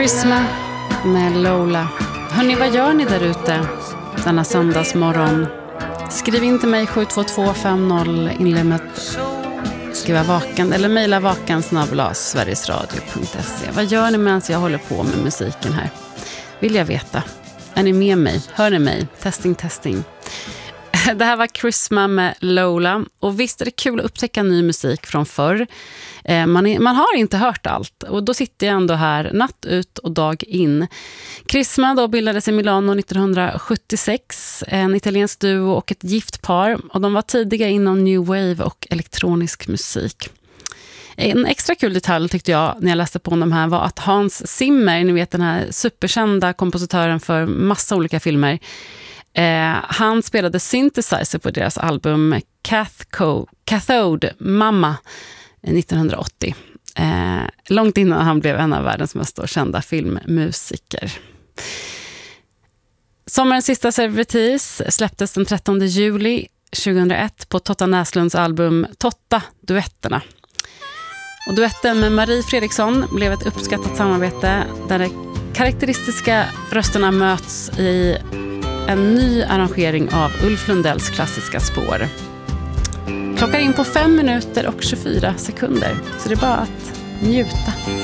Christmas med Lola. Hörrni, vad gör ni där ute denna söndagsmorgon? Skriv in till mig 72250 inlämmet. Skriva vaken eller mejla vaken@sverigesradio.se. Vad gör ni medan jag håller på med musiken här? Vill jag veta. Är ni med mig? Hör ni mig? Testing. Det här var Christmas med Lola. Och visst är det kul att upptäcka ny musik från förr. Man har inte hört allt. Och då sitter jag ändå här natt ut och dag in. Christmas då bildades i Milano 1976. En italiensk duo och ett gift par. Och de var tidiga inom new wave och elektronisk musik. En extra kul detalj tyckte jag när jag läste på de här var att Hans Zimmer, ni vet den här superkända kompositören för massa olika filmer, han spelade synthesizer på deras album Cathode Mama 1980. Långt innan han blev en av världens mest kända filmmusiker. Sommarens sista servitris släpptes den 13 juli 2001 på Totta Näslunds album Totta Duetterna. Och duetten med Marie Fredriksson blev ett uppskattat samarbete där de karaktäristiska rösterna möts i en ny arrangering av Ulf Lundells klassiska spår. Klockar in på 5 minuter och 24 sekunder, så det är bara att njuta.